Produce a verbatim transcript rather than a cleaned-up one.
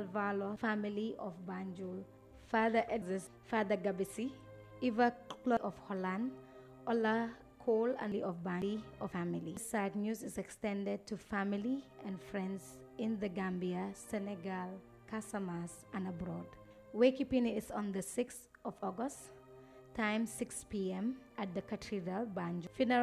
Valo family of Banjul, Father Exis, Father Gabisi, Eva Claude of Holland, Ola Cole and Lee of Bandi of family. Sad news is extended to family and friends in the Gambia, Senegal, Casamas, and abroad. Wakekeeping is on the sixth of August, time six p m at the Cathedral, Banjul. Funeral